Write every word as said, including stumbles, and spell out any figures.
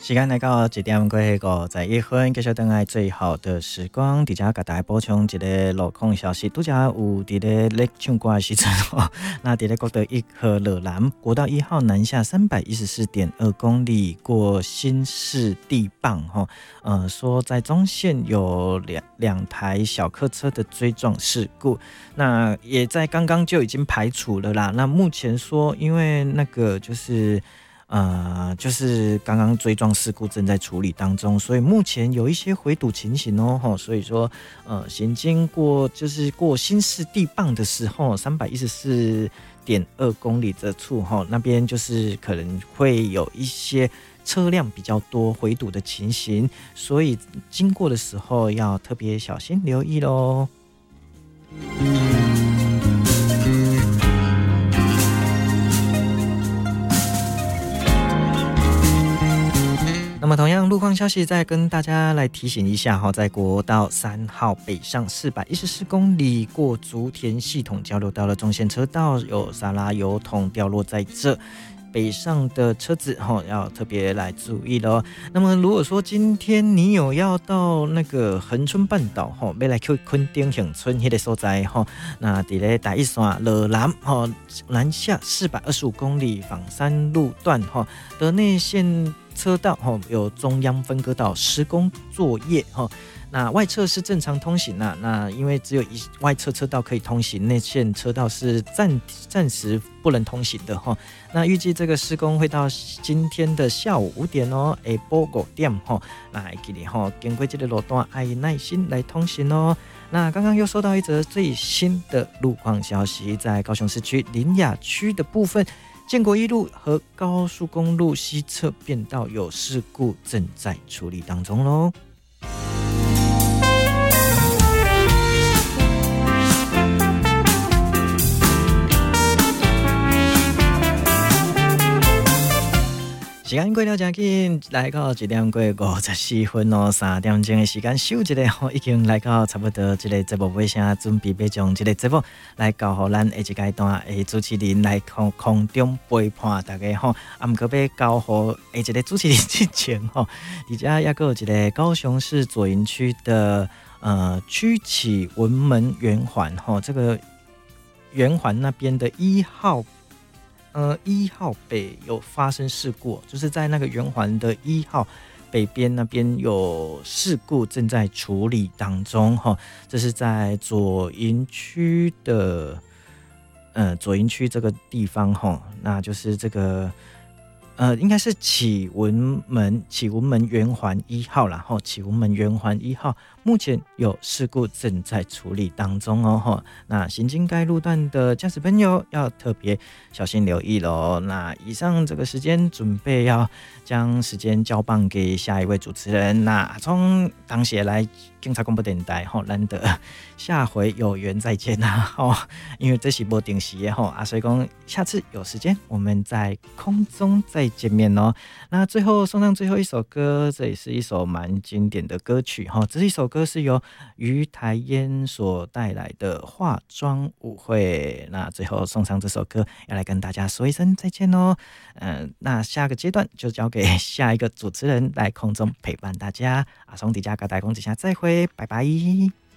时间来到一点过五十一分，继续等来最好的时光。伫遮甲大家补充一个路况消息，拄则有伫咧咧唱歌的时阵吼，那伫咧国道一号落南国道一号南下三百一十四点二公里，过新市地磅吼，呃，说在中线有两两台小客车的追撞事故，那也在刚刚就已经排除了啦。那目前说，因为那个就是。呃，就是刚刚追撞事故正在处理当中，所以目前有一些回堵情形哦，吼，所以说，呃，行经过就是过新市地磅的时候，三百一十四点二公里这处哈，那边就是可能会有一些车辆比较多回堵的情形，所以经过的时候要特别小心留意咯。那么同样路况消息再跟大家来提醒一下哈，在国道三号北上四百一十四公里过竹田系统交流道的中线车道有沙拉油桶掉落在这，北上的车子哈要特别来注意咯。那么如果说今天你有要到那个恒春半岛哈，要来去垦丁乡村那个所在哈，那伫咧大一线落南哈南下四百二十五公里仿山路段哈的内线车道有中央分割道施工作业，那外侧是正常通行啊，那因为只有一外侧车道可以通行，内线车道是暂暂时不能通行的哈。那预计这个施工会到今天的下午五点哦，下晡五点哈。那记得哈，经过这个路段要耐心来通行哦。那刚刚又收到一则最新的路况消息，在高雄市区林雅区的部分。建国一路和高速公路西侧变道有事故，正在处理当中咯。时间过了真紧，来到一点过五十四分哦，三点钟的时间休一下吼，已经来到差不多这个节目尾声，准备要将这个节目来交予咱下一阶段的主持人来空空中陪伴大家吼。啊，不过要交予下一个主持人之前吼，而且还有一个高雄市左营区的呃区起文门圆环吼，这个圆环那边的一号。呃，一号北有发生事故，就是在那个圆环的一号北边那边有事故，正在处理当中哈。这是在左营区的，呃，左营区这个地方哈，那就是这个。呃，应该是启文门启文门圆环一号啦，吼，启文门圆环一号目前有事故正在处理当中哦，吼，那行经该路段的驾驶朋友要特别小心留意咯。那以上这个时间准备要将时间交棒给下一位主持人，那从当时来警察广播电台吼，难得下回有缘再见啦，吼，因为这是没定时的吼啊，所以讲下次有时间我们在空中再见面哦。那最后送上最后一首歌，这也是一首蛮经典的歌曲哈。这一首歌是由于台烟所带来的化妆舞会。那最后送上这首歌，要来跟大家说一声再见哦。嗯、呃，那下个阶段就交给下一个主持人来空中陪伴大家。阿松迪加跟大家讲一下再会，拜拜。